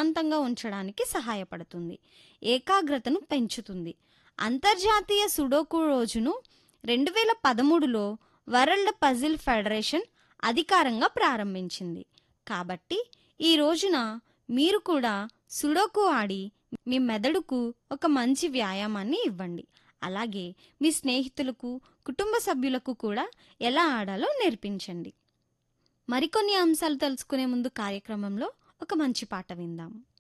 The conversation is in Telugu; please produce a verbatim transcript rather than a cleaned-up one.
ప్రశాంతంగా ఉంచడానికి సహాయపడుతుంది, ఏకాగ్రతను పెంచుతుంది. అంతర్జాతీయ సుడోకు రోజును రెండు వేల పదమూడులో వరల్డ్ పజిల్ ఫెడరేషన్ అధికారంగా ప్రారంభించింది. కాబట్టి ఈ రోజున మీరు కూడా సుడోకు ఆడి మీ మెదడుకు ఒక మంచి వ్యాయామాన్ని ఇవ్వండి. అలాగే మీ స్నేహితులకు, కుటుంబ సభ్యులకు కూడా ఎలా ఆడాలో నేర్పించండి. మరికొన్ని అంశాలు తెలుసుకునే ముందు కార్యక్రమంలో ఒక మంచి పాట విందాం.